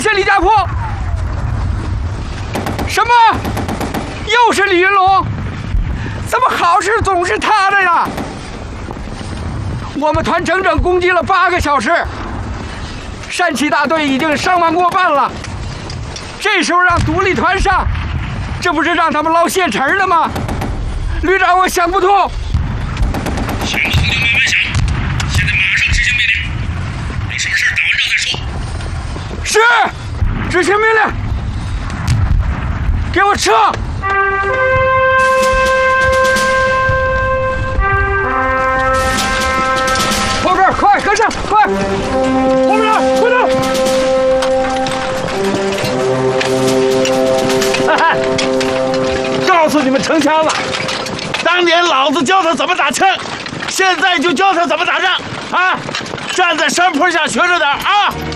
是李家坡？什么？又是李云龙？怎么好事总是他的呀？我们团整整攻击了8个小时，山崎大队已经伤亡过半了。这时候让独立团上，这不是让他们捞现成的吗？旅长，我想不通。 想不通就慢慢想，现在马上执行命令，有什么事打完仗再说。 是，执行命令，给我撤！后边快跟上，快！后面快点！ 告诉你们城乡了，当年老子教他怎么打枪，现在就教他怎么打仗啊！站在山坡下学着点啊！